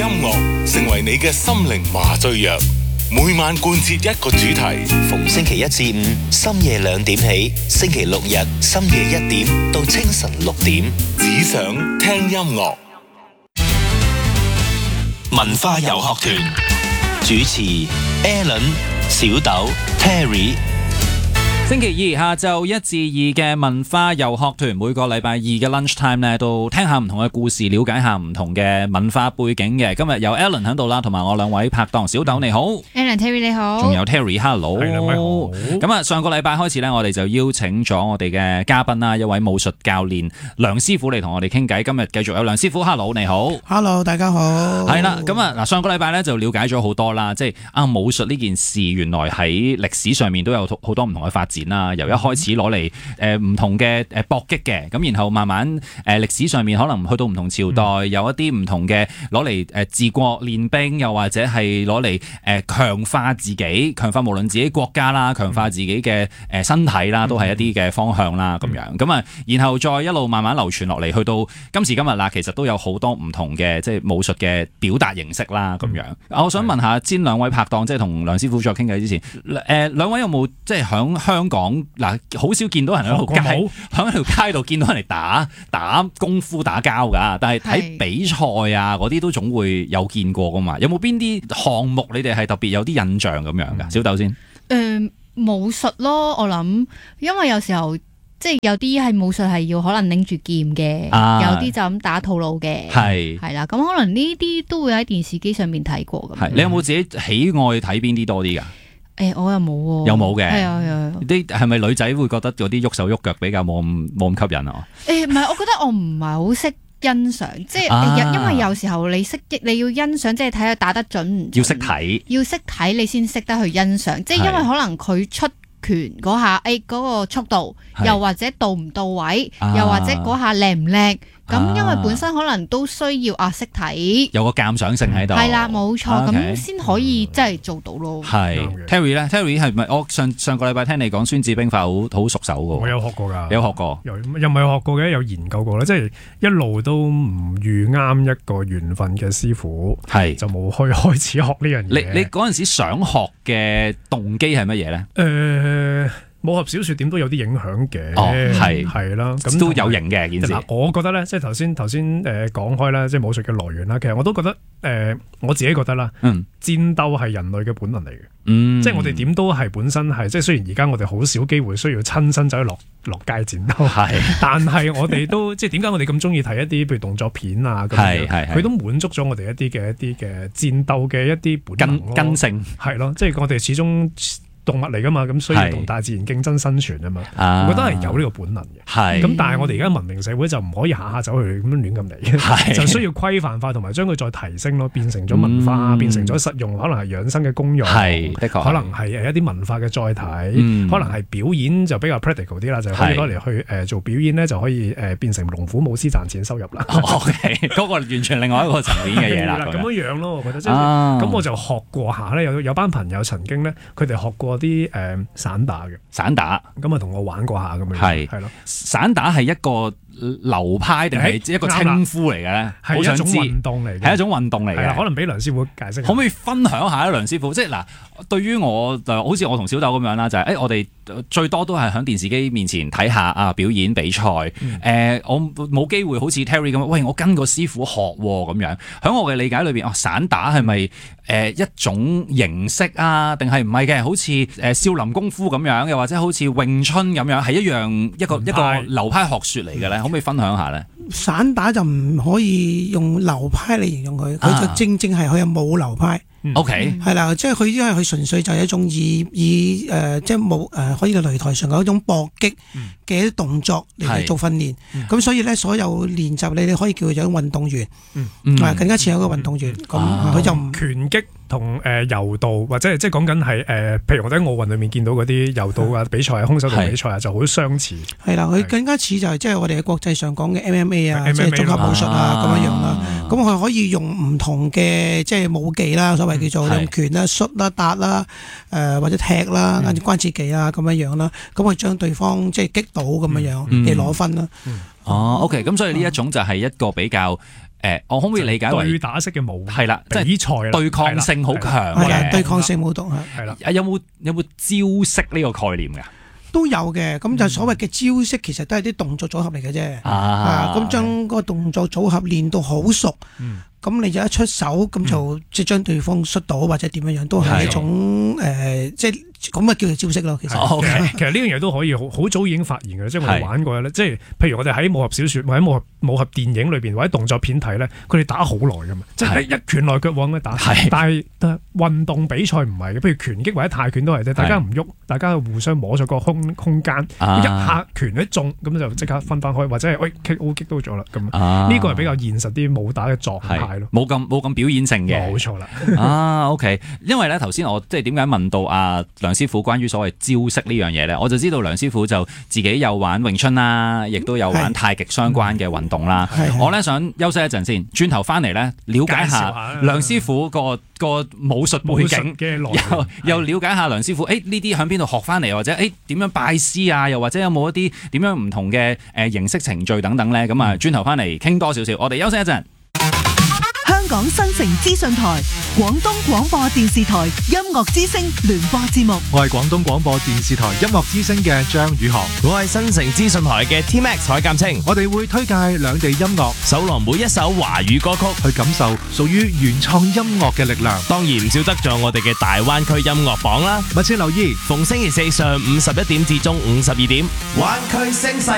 音樂成為你嘅心靈麻醉藥，每晚貫徹一個主題， 逢星期一至五深夜2點起，星期六日深夜1點到清晨6點， 只想聽音樂。 文化遊學團主持 Alan、小豆、Terry。 星期二下晝1至2嘅文化遊學團，每個禮拜二嘅 lunch time 咧，都聽下唔同嘅故事，了解下唔同嘅文化背景嘅。今日有 Alan 喺度啦，同埋我兩位拍檔，小豆你好 ，Alan Terry 你好， 仲有 Terry，hello。咁啊，上個禮拜開始咧，我哋就邀請咗我哋嘅嘉賓啦，一位武術教練梁師傅嚟同我哋傾偈。今日繼續有梁師傅，hello 你好 ，hello 大家好。 係啦，咁啊嗱，上個禮拜咧就了解咗好多啦，即係武術呢件事，原來喺歷史上面都有好多唔同嘅發展啦，由一開始攞嚟唔同嘅搏擊嘅，咁然後慢慢歷史上面可能去到唔同朝代，有一啲唔同嘅攞嚟治國練兵，又或者係攞嚟強化自己，強化無論自己國家啦，強化自己嘅身體啦，都係一啲嘅方向啦咁樣。咁啊，然後再一路慢慢流傳落嚟，去到今時今日啦，其實都有好多唔同嘅即係武術嘅表達形式啦咁樣。我想問下先兩位拍檔，即係同梁師傅再傾偈之前，兩位有冇即係響香港嗱，好少見到人喺條街，喺條街度見到人嚟打功夫打交㗎，但係睇比賽啊嗰啲都總會有見過㗎嘛。有冇邊啲項目你哋係特別有啲印象咁樣㗎？小豆先。 武術咯，我諗，因為有時候即係有啲係武術係要可能拎住劍嘅，有啲就咁打套路嘅，係啦。咁可能呢啲都會喺電視機上面睇過咁。 你有冇自己喜愛睇邊啲多啲㗎？ 我又冇喎。 有冇嘅？係啊。 啲係咪女仔會覺得嗰啲喐手喐腳比較冇咁吸引啊？ 唔係，我覺得我唔係好識欣賞，即係因為有時候你要欣賞，即係睇下打得準唔準，要識睇你先識得去欣賞。即係因為可能佢出拳嗰下，嗰個速度，又或者到唔到位，又或者嗰下靚唔靚。咁因為本身可能都需要識睇，有個鑑賞性喺度。係啦，冇錯，咁先可以真係做到咯。係 Terry 咧 ，Terry 係咪我上個禮拜聽你講《孫子兵法》好熟手㗎？ 我有學過㗎， 有學過，又唔係學過嘅，有研究過啦。即係一路都唔遇啱一個緣分嘅師傅，就冇去開始學呢樣嘢。 你嗰陣時想學嘅動機係乜嘢咧？ 武俠小說點都有啲影響嘅，係啦，咁都有型嘅件事。 我覺得咧，即係頭先講開啦，即係武術嘅來源啦。其實我都覺得，我自己覺得啦，戰鬥係人類嘅本能嚟嘅，即係我哋點都係本身係，即係雖然而家我哋好少機會需要親身走去落街戰鬥，但係我哋都即係點解我哋咁中意睇一啲譬如動作片啊咁樣，佢都滿足咗我哋一啲嘅戰鬥嘅一啲本能根性， 係咯，即係我哋始終動物嚟噶嘛，咁需要同大自然競爭生存啊嘛，我覺得係有呢個本能嘅。咁但係我哋而家文明社會就唔可以下下走去咁樣亂咁嚟，就需要規範化同埋將佢再提升咯，變成咗文化，變成咗實用，可能係養生嘅功用，的確可能係一啲文化嘅載體，可能係表演就比較 practical 啲啦，就可以攞嚟去做表演咧，就可以變成龍虎武師賺錢收入啦。 OK， 嗰個完全另外一個層面嘅嘢啦。 咁樣咯，我覺得即係咁我就學過下咧，有班朋友曾經咧，佢哋學過啲散打嘅散打， 咁啊同我玩過下咁樣，係咯。 散打係一個流派定係一個稱呼嚟嘅咧？ 係一種運動嚟嘅， 係一種運動嚟嘅。 可能俾梁師傅解釋， 可唔可以分享下咧？梁師傅，即係嗱，對於我好似我同小豆咁樣啦，就係我哋最多都係喺電視機面前睇下表演比賽。我冇機會好似 Terry 咁，喂，我跟個師傅學咁樣。喺我嘅理解裏邊，散打係咪一種形式啊？定係唔係嘅？好似少林功夫咁樣，又或者好似詠春咁樣，係一個流派學說嚟嘅咧？可唔可以分享下咧？ 散打就唔可以用流派嚟形容佢，佢就正係佢係武流派。 OK， 係啦，即係佢因為佢純粹就係一種以即係冇可以喺擂台上有一種搏擊嘅一啲動作嚟做訓練。咁所以咧，所有練習你可以叫佢做運動員，更加似有一個運動員。咁佢就唔拳擊同柔道或者即係講緊係譬如我哋喺奧運裏面見到嗰啲柔道啊比賽啊、空手道比賽啊，就好相似。係啦， 佢更加似就係即係我哋喺國際上講嘅 MMA 啊，即係綜合武術啊咁樣啦。咁佢可以用唔同嘅即係武技啦，所謂叫做用拳啦、摔啦、打啦、或者踢啦、關節技啊咁樣樣啦。咁去將對方即係擊倒咁樣樣嚟攞分啦。 OK， 咁所以呢一種就係一個比較我可唔可以理解為對打式嘅武係啦，即係比賽啦， 對抗性好強嘅，對抗性舞動係啦。 有冇招式呢個概念㗎？ 都有嘅，咁就所謂嘅招式其實都係啲動作組合嚟嘅啫。咁將個動作組合練到好熟。咁你就一出手咁就即係將對方摔倒或者點樣都係一種即係咁啊叫做招式咯。其實其實呢樣嘢都可以好早已經發現嘅，即係我哋玩過咧。即係譬如我哋喺武俠小説或者武俠電影裏邊或者動作片睇咧，佢哋打好耐噶嘛，即係一拳來腳往咁打。但係運動比賽唔係嘅，譬如拳擊或者泰拳都係啫，大家唔喐，大家互相摸咗個空間，一下拳一中咁就即刻分翻開，或者係kick 到咗啦咁。呢個係比較現實啲武打嘅狀態。 冇咁表演性嘅， 冇錯啦。 OK， 因為咧頭先我即係點解問到梁師傅關於所謂招式呢樣嘢咧，我就知道梁師傅就自己有玩詠春啦，亦都有玩太極相關嘅運動啦。我咧想休息一陣先，轉頭翻嚟咧了解下梁師傅個武術背景，又了解下梁師傅呢啲喺邊度學翻嚟，或者點樣拜師啊，又或者有冇一啲點樣唔同嘅形式程序等等咧？咁轉頭翻嚟傾多少少，我哋休息一陣。 香港新城資訊台、廣東廣播電視台音樂之聲聯播節目。 我係廣東廣播電視台音樂之聲嘅張宇航， 我係新城資訊台嘅 T-Max 蔡鑑清。 我哋會推介兩地音樂， 搜羅每一首華語歌曲， 去感受屬於原創音樂嘅力量。 當然唔少得咗我哋嘅大灣區音樂榜啦。 密切留意， 逢星期四上午11點至中午12點，灣區聲勢